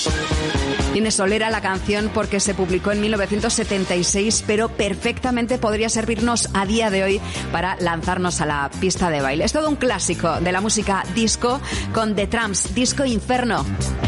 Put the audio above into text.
Tiene solera la canción porque se publicó en 1976, pero perfectamente podría servirnos a día de hoy para lanzarnos a la pista de baile. Es todo un clásico de la música disco con The Tramps, Disco Inferno.